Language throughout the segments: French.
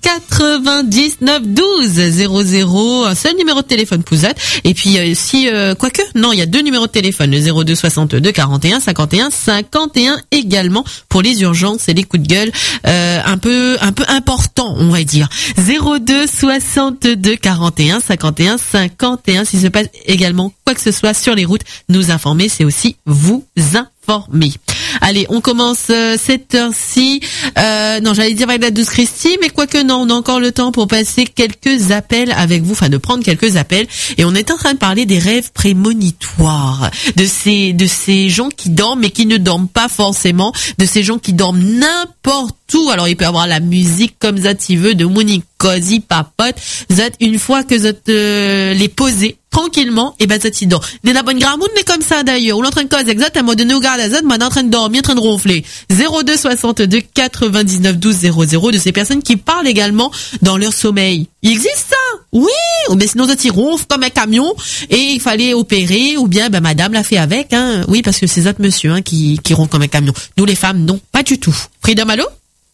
99 12 00, un seul numéro de téléphone Pouzat. Et puis quoique, non, il y a deux numéros de téléphone, le 02 62 41 51 51 également pour les urgences et les coups de gueule un peu importants, on va dire. 02 62 41 51 51. S'il se passe également quoi que ce soit sur les routes, nous informer, c'est aussi vous informer. Allez, on commence cette heure-ci. Non, j'allais dire avec la douce Christie, mais quoique non, on a encore le temps pour passer quelques appels avec vous, enfin de prendre quelques appels. Et on est en train de parler des rêves prémonitoires, de ces gens qui dorment mais qui ne dorment pas forcément, de ces gens qui dorment n'importe où. Alors il peut y avoir la musique comme ça tu veux, de Monique Cozy, papote. Zat, une fois que zat les poser tranquillement, et ben zat y dort. Il y a la bonne gramoune, mais comme ça d'ailleurs. On est en train de causer exact, à moi donné au garde à zat, moi en train de dormir, en train de ronfler. 02 62 99 12 00 de ces personnes qui parlent également dans leur sommeil. Il existe ça? Oui! Mais sinon zat y ronfle comme un camion et il fallait opérer, ou bien ben madame l'a fait avec, hein. Oui, parce que c'est zat monsieur hein, qui ronfle comme un camion. Nous les femmes, non, pas du tout. Freedom, allô?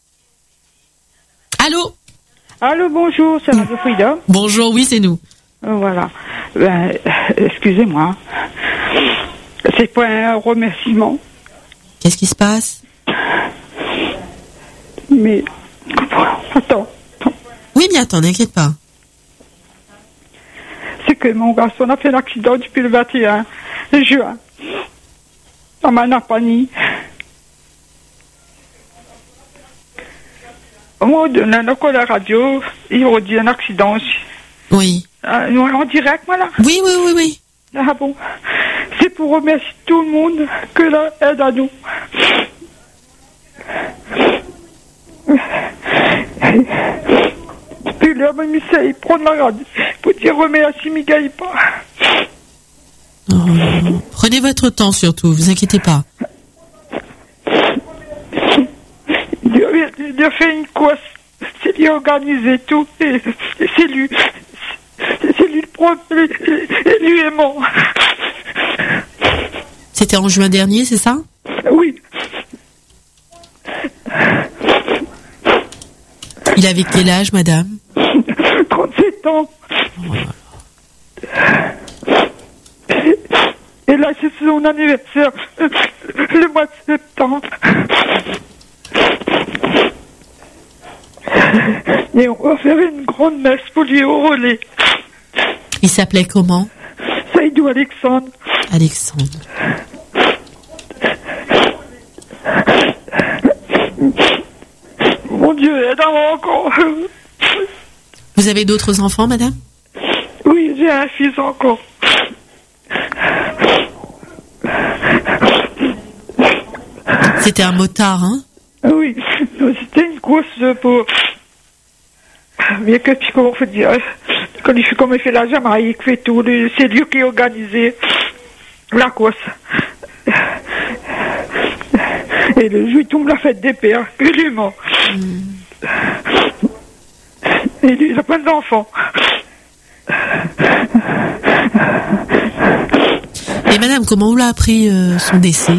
Allô? Allô, bonjour, c'est Radio Freedom. Bonjour, oui, c'est nous. Voilà. Excusez-moi. C'est pas un remerciement. Qu'est-ce qui se passe? Mais, attends. Oui, mais attends, n'inquiète pas. C'est que mon garçon a fait un accident depuis le 21 juin. Dans ma Napani. Moi, on a encore la radio, il a dit un accident aussi. Oui. En direct, voilà. Oui. Ah bon. C'est pour remercier tout le monde que là aide à nous. Puis là, même il prend la radio pour dire remercie Miguel pas. Oh, prenez votre temps surtout, vous inquiétez pas. Il a fait une course, c'est lui organisé tout, et c'est lui le prof, et lui est mort. C'était en juin dernier, c'est ça? Oui. Il avait quel âge, madame? 37 ans. Oh. Et là, c'est son anniversaire, le mois de septembre. Et on va faire une grande messe pour lui au relais. Il s'appelait comment? Saïdou Alexandre. Alexandre. Mon Dieu, aide-moi encore. Vous avez d'autres enfants, madame? Oui, j'ai un fils encore. C'était un motard, hein? Oui, c'était une course pour... Mais que puis comment on peut dire, comme il fait la Jamaïque, fait tout, c'est lui qui a organisé la course. Et le jour il tombe la fête des pères, que lui est mort. Et lui, il a plein d'enfants. Et madame, comment on l'a appris son décès?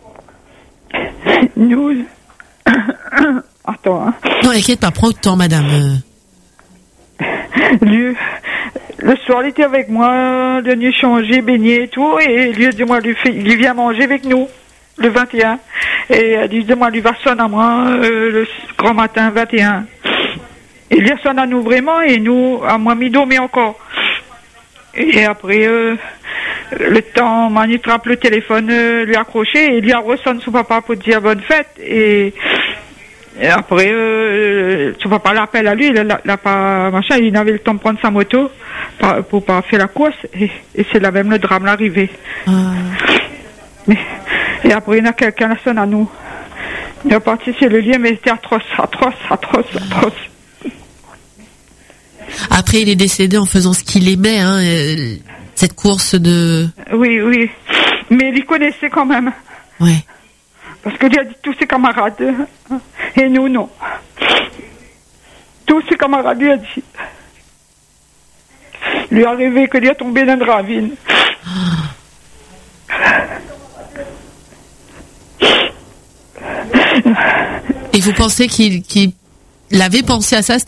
Nous... Attends, hein. Non, inquiète pas, prends le temps, madame. Lui, le soir, il était avec moi, il a changé, baigné et tout, et lui a dit, moi, il vient manger avec nous, le 21. Et elle dit, moi, lui va sonner à moi, le grand matin, 21. Et il sonne à nous vraiment, et nous, à moi, m'y dormait encore. Et après, le temps, il trappe le téléphone, lui accroché, et il lui a ressonné son papa pour dire bonne fête, et après, son papa l'appelle à lui, il n'a pas, machin, il avait le temps de prendre sa moto pour pas faire la course, et c'est là même le drame l'arrivée. Et après, il y a quelqu'un qui sonne à nous. Il est parti sur le lieu, mais c'était atroce. Après, il est décédé en faisant ce qu'il aimait, hein, cette course de... Oui, mais il y connaissait quand même. Ouais. Parce que lui a dit tous ses camarades, et nous, non. Tous ses camarades lui a dit. Lui est arrivé que lui a tombé dans une ravine. Et vous pensez qu'il avait pensé à ça,